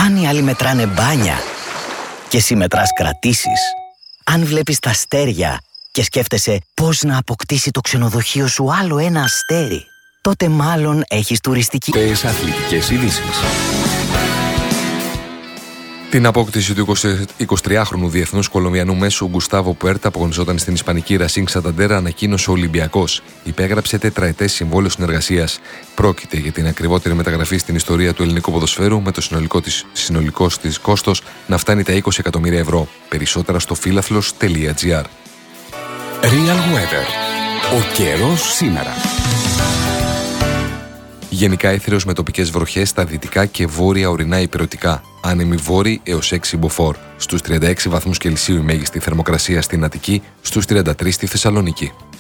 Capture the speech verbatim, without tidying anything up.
Αν οι άλλοι μετράνε μπάνια και εσύ μετράς κρατήσεις, αν βλέπεις τα αστέρια και σκέφτεσαι πώς να αποκτήσει το ξενοδοχείο σου άλλο ένα αστέρι, τότε μάλλον έχεις τουριστική... Τες αθλητικές ειδήσεις. Την απόκτηση του εικοσιτριάχρονου διεθνούς Κολομβιανού μέσου Γκουστάβο Πουέρτα, που αγωνιζόταν στην ισπανική Racing Santander, ανακοίνωσε ο Ολυμπιακός. Υπέγραψε τετραετές συμβόλαιο συνεργασίας. Πρόκειται για την ακριβότερη μεταγραφή στην ιστορία του ελληνικού ποδοσφαίρου, με το συνολικό της, συνολικός της κόστος να φτάνει τα είκοσι εκατομμύρια ευρώ. Περισσότερα στο φίλαθλος τελεία τζι άρ. Real Weather. Ο καιρός σήμερα. Γενικά έθριος με τοπικές βροχές στα δυτικά και βόρεια ορεινά ηπειρωτικά. Άνεμοι βόρειοι έως έξι μποφόρ. Στους τριάντα έξι βαθμούς Κελσίου η μέγιστη θερμοκρασία στην Αττική, στους τριάντα τρεις στη Θεσσαλονίκη.